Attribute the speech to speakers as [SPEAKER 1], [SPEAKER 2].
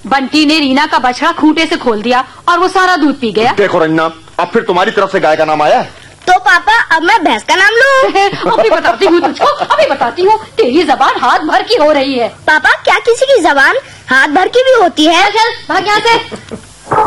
[SPEAKER 1] बंटी ने रीना का बछड़ा खूंटे से खोल दिया और वो सारा दूध पी गया।
[SPEAKER 2] देखो रंजना, अब फिर तुम्हारी तरफ से गाय का नाम आया है।
[SPEAKER 3] तो पापा अब मैं भैंस का नाम लूं?
[SPEAKER 1] अभी बताती हूँ तुझको, अभी बताती हूँ। तेरी जबान हाथ भर की हो रही है।
[SPEAKER 3] पापा क्या किसी की जबान हाथ भर की भी होती है?
[SPEAKER 1] चल भाग यहाँ से।